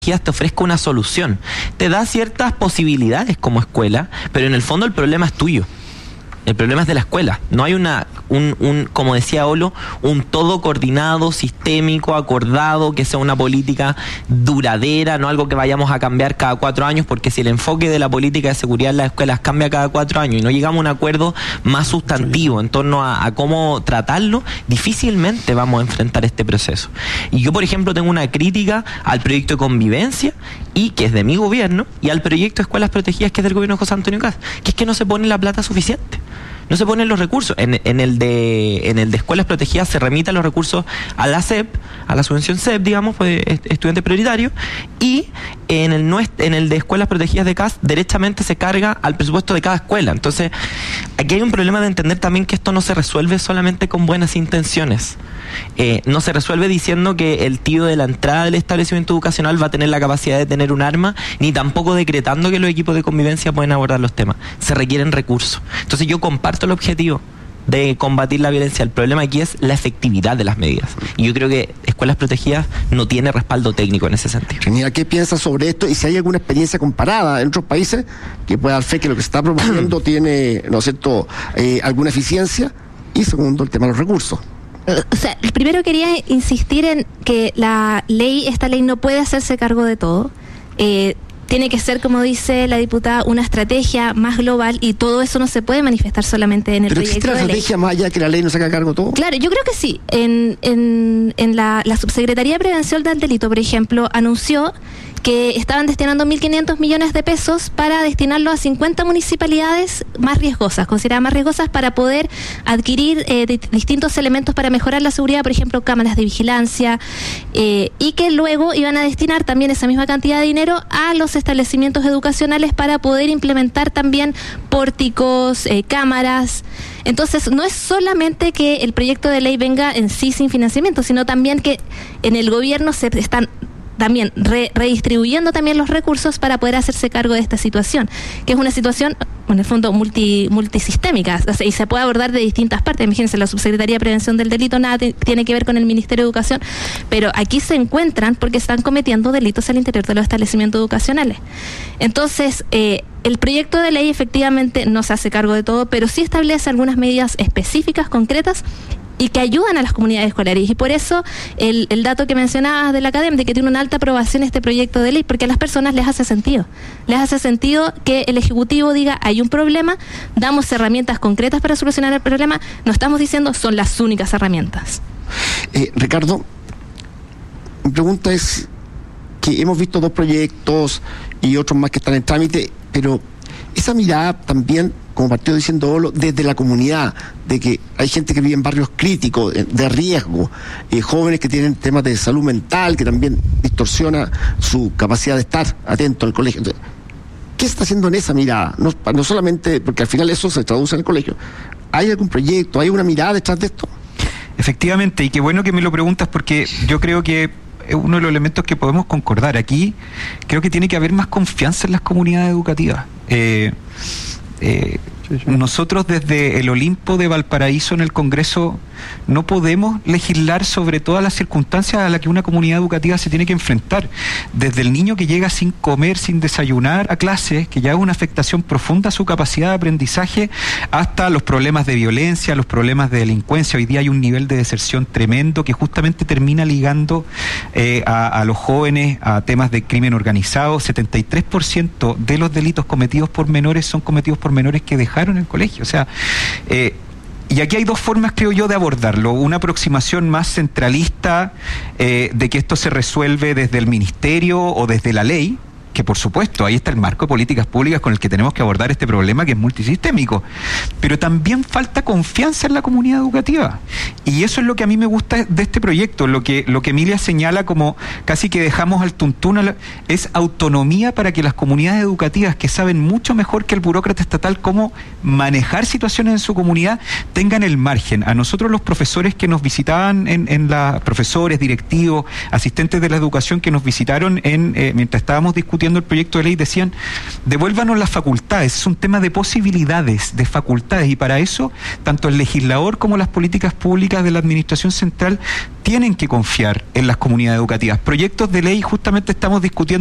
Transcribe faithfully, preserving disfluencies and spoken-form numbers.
te ofrezca una solución. Te da ciertas posibilidades como escuela, pero en el fondo el problema es tuyo. El problema es de la escuela. No hay una, un, un, como decía Olo, un todo coordinado, sistémico, acordado, que sea una política duradera, no algo que vayamos a cambiar cada cuatro años, porque si el enfoque de la política de seguridad en las escuelas cambia cada cuatro años y no llegamos a un acuerdo más sustantivo en torno a, a cómo tratarlo, difícilmente vamos a enfrentar este proceso. Y yo, por ejemplo, tengo una crítica al proyecto de convivencia, y que es de mi gobierno, y al proyecto de escuelas protegidas, que es del gobierno de José Antonio Kast, que es que no se pone la plata suficiente. No se ponen los recursos. En, en el de en el de escuelas protegidas se remitan los recursos a la C E P, a la subvención C E P, digamos, pues estudiante prioritario, y en el no en el de escuelas protegidas de Kast derechamente se carga al presupuesto de cada escuela. Entonces, aquí hay un problema de entender también que esto no se resuelve solamente con buenas intenciones. Eh, no se resuelve diciendo que el tío de la entrada del establecimiento educacional va a tener la capacidad de tener un arma, ni tampoco decretando que los equipos de convivencia pueden abordar los temas. Se requieren recursos. Entonces yo comparto el objetivo de combatir la violencia. El problema aquí es la efectividad de las medidas. Y yo creo que Escuelas Protegidas no tiene respaldo técnico en ese sentido. Genial. ¿Qué piensas sobre esto? Y si hay alguna experiencia comparada en otros países que pueda dar fe que lo que se está proponiendo tiene, ¿no es cierto?, eh, alguna eficiencia. Y segundo, el tema de los recursos. O sea, primero quería insistir en que la ley, esta ley no puede hacerse cargo de todo. Eh, tiene que ser, como dice la diputada, una estrategia más global, y todo eso no se puede manifestar solamente en el ¿Pero proyecto de ley. ¿Pero existe la estrategia más allá que la ley no se haga cargo de todo? Claro, yo creo que sí. En, en, en la, la Subsecretaría de Prevención del Delito, por ejemplo, anunció que estaban destinando mil quinientos millones de pesos para destinarlo a cincuenta municipalidades más riesgosas, consideradas más riesgosas, para poder adquirir eh, de, distintos elementos para mejorar la seguridad, por ejemplo, cámaras de vigilancia, eh, y que luego iban a destinar también esa misma cantidad de dinero a los establecimientos educacionales para poder implementar también pórticos, eh, cámaras. Entonces, no es solamente que el proyecto de ley venga en sí sin financiamiento, sino también que en el gobierno se están también re, redistribuyendo también los recursos para poder hacerse cargo de esta situación, que es una situación, en el fondo, multi, multisistémica, o sea, y se puede abordar de distintas partes. Imagínense, la Subsecretaría de Prevención del Delito nada te, tiene que ver con el Ministerio de Educación, pero aquí se encuentran porque están cometiendo delitos al interior de los establecimientos educacionales. Entonces, eh, el proyecto de ley efectivamente no se hace cargo de todo, pero sí establece algunas medidas específicas, concretas, y que ayudan a las comunidades escolares. Y por eso el, el dato que mencionabas de la academia, de que tiene una alta aprobación este proyecto de ley, porque a las personas les hace sentido. Les hace sentido que el Ejecutivo diga, hay un problema, damos herramientas concretas para solucionar el problema. No estamos diciendo son las únicas herramientas. Eh, Ricardo, mi pregunta es que hemos visto dos proyectos y otros más que están en trámite, pero esa mirada también, como partido diciendo Olo, desde la comunidad, de que hay gente que vive en barrios críticos, de riesgo, eh, jóvenes que tienen temas de salud mental, que también distorsiona su capacidad de estar atento al colegio. Entonces, ¿qué se está haciendo en esa mirada? No, no solamente, porque al final eso se traduce en el colegio. ¿Hay algún proyecto, hay una mirada detrás de esto? Efectivamente, y qué bueno que me lo preguntas, porque yo creo que es uno de los elementos que podemos concordar. Aquí creo que tiene que haber más confianza en las comunidades educativas. Eh, eh, nosotros desde el Olimpo de Valparaíso en el Congreso no podemos legislar sobre todas las circunstancias a las que una comunidad educativa se tiene que enfrentar. Desde el niño que llega sin comer, sin desayunar a clases, que ya es una afectación profunda a su capacidad de aprendizaje, hasta los problemas de violencia, los problemas de delincuencia. Hoy día hay un nivel de deserción tremendo que justamente termina ligando eh, a, a los jóvenes a temas de crimen organizado. setenta y tres por ciento de los delitos cometidos por menores son cometidos por menores que dejaron en el colegio. O sea, eh, y aquí hay dos formas, creo yo, de abordarlo. Una aproximación más centralista, eh, de que esto se resuelve desde el ministerio o desde la ley, que por supuesto, ahí está el marco de políticas públicas con el que tenemos que abordar este problema, que es multisistémico. Pero también falta confianza en la comunidad educativa. Y eso es lo que a mí me gusta de este proyecto. Lo que, lo que Emilia señala como casi que dejamos al tuntún, a la, es autonomía para que las comunidades educativas, que saben mucho mejor que el burócrata estatal cómo manejar situaciones en su comunidad, tengan el margen. A nosotros los profesores que nos visitaban, en, en la, profesores, directivos, asistentes de la educación que nos visitaron en, eh, mientras estábamos discutiendo discutiendo el proyecto de ley decían, devuélvanos las facultades, es un tema de posibilidades, de facultades, y para eso tanto el legislador como las políticas públicas de la administración central tienen que confiar en las comunidades educativas. Proyectos de ley justamente estamos discutiendo